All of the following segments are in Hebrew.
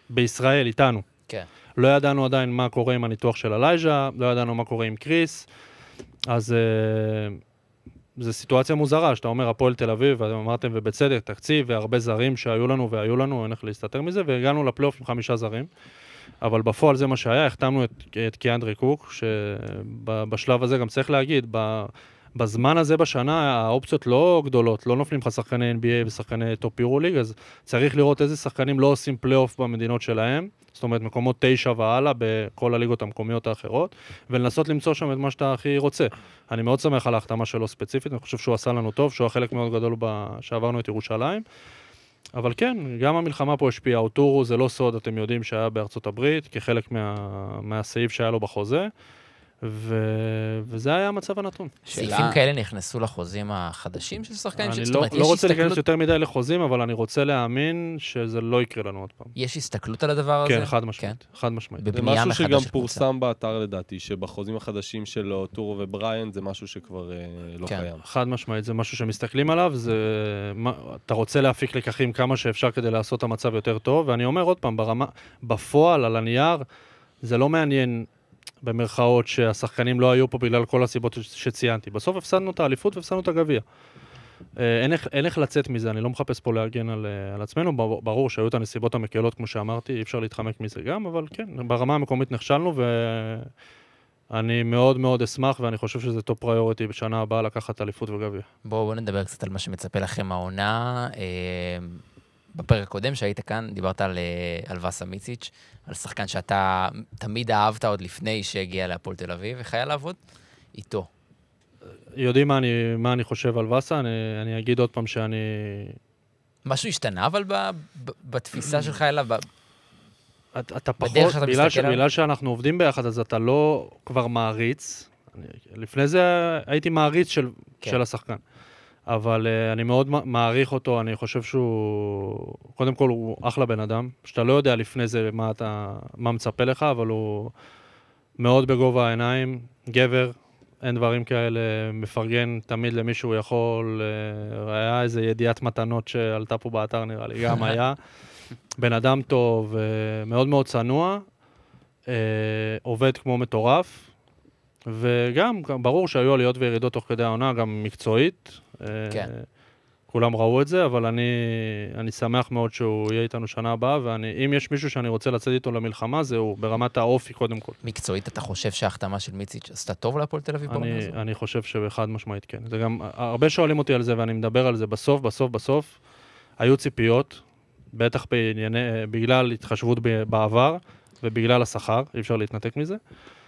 בישראל, איתנו. כן. לא ידענו עדיין מה קורה עם הניתוח של אלייז'ה, לא ידענו מה קורה עם קריס, אז זו סיטואציה מוזרה, שאתה אומר, הפועל תל אביב, ואתם אמרתם, ובצדק, תקציב, והרבה זרים שהיו לנו, אין איך להסתתר מזה, והגענו לפלייאוף עם 5 זרים. אבל בפועל זה מה שהיה, החתמנו את קיאנדרי קוק, שבשלב הזה גם צריך להגיד, בזמן הזה בשנה האופציות לא גדולות, לא נופלים לך שחקני NBA ושחקני טופ יורוליג, אז צריך לראות איזה שחקנים לא עושים פלייאוף במדינות שלהם, זאת אומרת מקומות 9 והלאה בכל הליגות המקומיות האחרות, ולנסות למצוא שם את מה שאתה הכי רוצה. אני מאוד שמח על ההחתמה שלו ספציפית, אני חושב שהוא עשה לנו טוב, שהוא החלק מאוד גדול שעברנו את ירושלים, אבל כן, גם המלחמה פה השפיעה, אוטורו זה לא סוד, אתם יודעים שהיה בארצות הברית, כחלק מהסעיף שהיה לו בחוזה, וזה היה המצב הנתון. סעיפים כאלה נכנסו לחוזים החדשים של שחקנים? אני לא רוצה להיכנס יותר מדי לחוזים, אבל אני רוצה להאמין שזה לא יקרה לנו עוד פעם. יש הסתכלות על הדבר הזה? כן, חד משמעית. חד משמעית. זה משהו שגם פורסם באתר לדעתי, שבחוזים החדשים של טורו ובריין, זה משהו שכבר לא קיים. חד משמעית, זה משהו שמסתכלים עליו, אתה רוצה להפיק לקחים כמה שאפשר כדי לעשות את המצב יותר טוב, ואני אומר עוד פעם, בפועל, על הנייר, זה לא מעניין במרכאות שהשחקנים לא היו פה בגלל כל הסיבות שציינתי. בסוף הפסדנו את האליפות והפסדנו את הגביע. אין איך לצאת מזה, אני לא מחפש פה להגן על עצמנו, ברור שהיו את הנסיבות המקלות כמו שאמרתי, אי אפשר להתחמק מזה גם, אבל כן, ברמה המקומית נכשלנו ואני מאוד מאוד אשמח ואני חושב שזה טופ פריוריטי בשנה הבאה לקחת אליפות וגביע. בואו נדבר קצת על מה שמצפה לכם העונה. בפרק הקודם שהיית כאן, דיברת על וסה מיציץ', על שחקן שאתה תמיד אהבת עוד לפני שהגיע להפועל תל אביב, וחייל לעבוד איתו. יודעים מה אני חושב על וסה, אני אגיד עוד פעם שאני... משהו השתנה, אבל בתפיסה שלך אליו, אתה פחות, בגלל שאנחנו עובדים ביחד, אז אתה לא כבר מעריץ. לפני זה הייתי מעריץ של השחקן. אבל אני מאוד מעריך אותו, אני חושב שהוא, קודם כל הוא אחלה בן אדם, שאתה לא יודע לפני זה מה מצפה לך, אבל הוא מאוד בגובה העיניים, גבר, אין דברים כאלה, מפרגן תמיד למישהו יכול, היה איזה ידיעת מתנות שעלתה פה באתר נראה לי, גם היה, בן אדם טוב, מאוד מאוד צנוע, עובד כמו מטורף, וגם ברור שהיו עליות וירידות תוך כדי העונה, גם מקצועית, כן. כולם ראו את זה, אבל אני שמח מאוד שהוא יהיה איתנו שנה הבאה, ואם יש מישהו שאני רוצה לצאת איתו למלחמה, זהו ברמת האופי קודם כל. מקצועית, אתה חושב שההחתמה של מיציץ' עשתה טוב להפועל תל אביב בעונה הזו? אני חושב שבחד משמעית כן. זה גם, הרבה שואלים אותי על זה, ואני מדבר על זה בסוף, היו ציפיות, בטח בגלל התחשבות בעבר, ובגלל השכר, אי אפשר להתנתק מזה.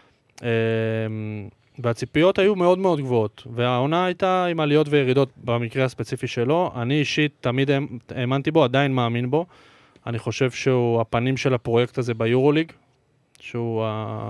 והציפיות היו מאוד מאוד גבוהות, והעונה הייתה עם עליות וירידות במקרה הספציפי שלו. אני אישית תמיד האמנתי בו, עדיין מאמין בו. אני חושב שהוא הפנים של הפרויקט הזה ביורוליג, שהוא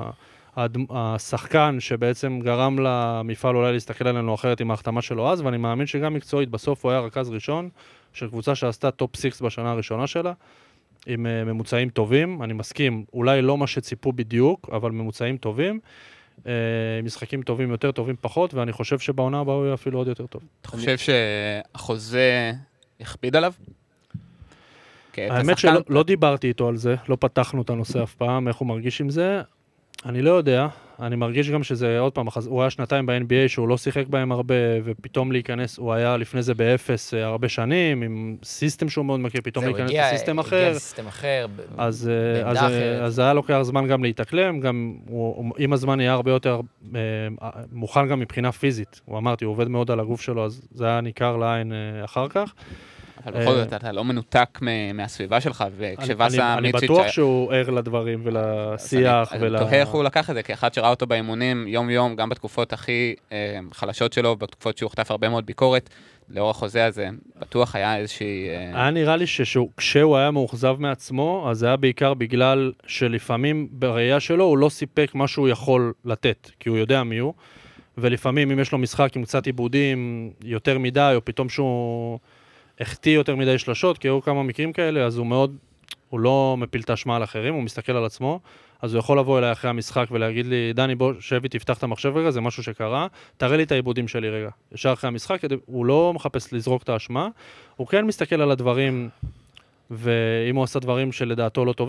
השחקן שבעצם גרם למפעל אולי להסתכל עלינו אחרת עם ההחתמה שלו אז, ואני מאמין שגם מקצועית בסוף הוא היה רכז ראשון, של קבוצה שעשתה טופ 6 בשנה הראשונה שלה, עם ממוצעים טובים, אני מסכים, אולי לא מה שציפו בדיוק, אבל ממוצעים טובים, משחקים טובים יותר, טובים פחות, ואני חושב שבעונה הבאה הוא יהיה אפילו עוד יותר טוב. אתה חושב שהחוזה יכביד עליו? האמת שלא דיברתי איתו על זה, לא פתחנו את הנושא אף פעם, איך הוא מרגיש עם זה, אני לא יודע, אני מרגיש גם שזה, עוד פעם, הוא היה שנתיים ב-NBA שהוא לא שיחק בהם הרבה, ופתאום להיכנס, הוא היה לפני זה באפס הרבה שנים, עם סיסטם שהוא מאוד מכיר, פתאום להיכנס לסיסטם אחר. הגיע לסיסטם אחר, אז היה לוקח זמן גם להתאקלם, גם עם הזמן יהיה הרבה יותר מוכן גם מבחינה פיזית. הוא אמרתי, הוא עובד מאוד על הגוף שלו, אז זה היה ניכר לעין אחר כך. אבל בכל זאת, אתה לא מנותק מהסביבה שלך, אני בטוח שהוא ער לדברים ולשיח. אני תוהה איך הוא לקח את זה, כאחד שראה אותו באימונים יום-יום, גם בתקופות הכי חלשות שלו, בתקופות שהוא חטף הרבה מאוד ביקורת, לאור החוזה הזה, בטוח היה איזושהי... היה נראה לי שכשהוא היה מאוכזב מעצמו, אז זה היה בעיקר בגלל שלפעמים בראייה שלו הוא לא סיפק מה שהוא יכול לתת, כי הוא יודע מי הוא, ולפעמים אם יש לו משחק עם קצת עיבודים יותר מדי, או פתאום שהוא... החטיא יותר מדי שלשות, כי היו כמה מקרים כאלה, אז הוא לא מפיל את האשמה על אחרים, הוא מסתכל על עצמו, אז הוא יכול לבוא אליי אחרי המשחק ולהגיד לי, דני, בוא, שבי, תפתח את המחשב רגע, זה משהו שקרה, תראה לי את העיבודים שלי רגע. ישר אחרי המשחק, הוא לא מחפש לזרוק את האשמה, הוא כן מסתכל על הדברים, ואם הוא עשה דברים שלדעתו לא טוב,